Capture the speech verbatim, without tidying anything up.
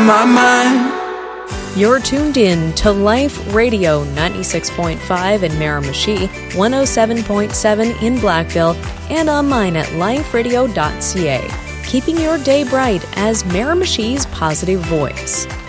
on my mind. You're tuned in to Life Radio ninety-six point five in Miramichi, one oh seven point seven in Blackville, and online at life radio dot c a. Keeping your day bright as Miramichi's positive voice.